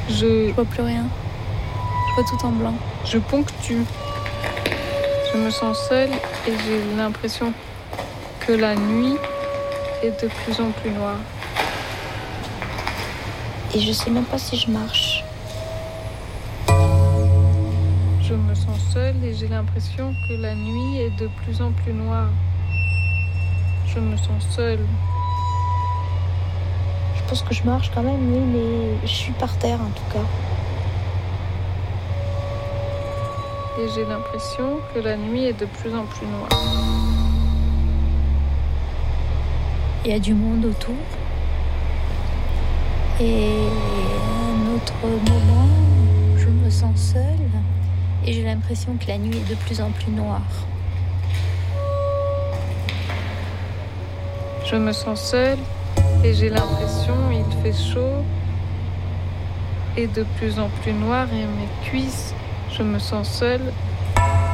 Je vois plus rien. Je vois tout en blanc. Je ponctue. Je me sens seule et j'ai l'impression que la nuit est de plus en plus noire. Et je sais même pas si je marche. Je me sens seule et j'ai l'impression que la nuit est de plus en plus noire. Je me sens seule. Je pense que je marche quand même, oui, mais je suis par terre en tout cas. Et j'ai l'impression que la nuit est de plus en plus noire. Il y a du monde autour. Et à un autre moment, je me sens seule et j'ai l'impression que la nuit est de plus en plus noire. Je me sens seule et j'ai l'impression qu'il fait chaud et de plus en plus noir et mes cuisses, je me sens seule